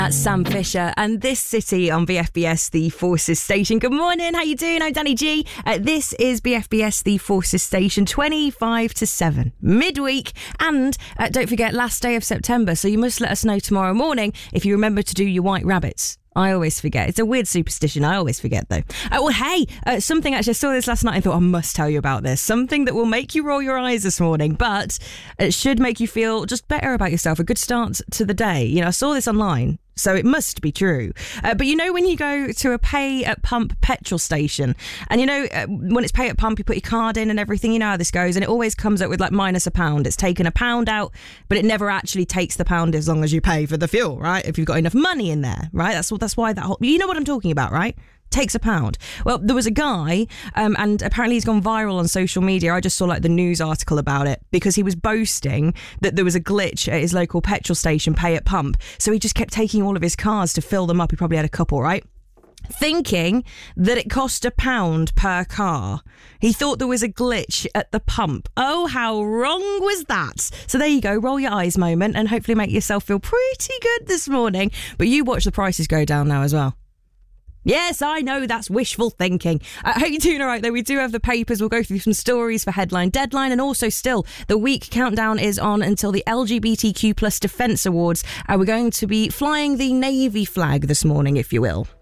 That's Sam Fisher and This City on BFBS The Forces Station. Good morning, how you doing? I'm Danny G. This is BFBS The Forces Station, 25 to 7, midweek. And don't forget, last day of September, so you must let us know tomorrow morning if you remember to do your white rabbits. I always forget. It's a weird superstition. I always forget, though. Something actually, I saw this last night and thought I must tell you about this. Something that will make you roll your eyes this morning, but it should make you feel just better about yourself. A good start to the day. You know, I saw this online, so it must be true. But you know, when you go to a pay at pump petrol station, and you know, when it's pay at pump, you put your card in and everything, you know how this goes, and it always comes up with like minus £1. It's taken £1 out, but it never actually takes the £1 as long as you pay for the fuel, right? If you've got enough money in there, right? That's why that whole, you know what I'm talking about, right? Takes £1. Well, there was a guy, and apparently he's gone viral on social media. I just saw like the news article about it because he was boasting that there was a glitch at his local petrol station, pay at pump. So he just kept taking all of his cars to fill them up. He probably had a couple, right? Thinking that it cost £1 per car. He thought there was a glitch at the pump. Oh, how wrong was that? So there you go, roll your eyes moment and hopefully make yourself feel pretty good this morning. But you watch the prices go down now as well. Yes, I know, that's wishful thinking. I hope you're doing all right, though. We do have the papers. We'll go through some stories for Headline Deadline. And also still, the week countdown is on until the LGBTQ plus Defence Awards. We're going to be flying the Navy flag this morning, if you will.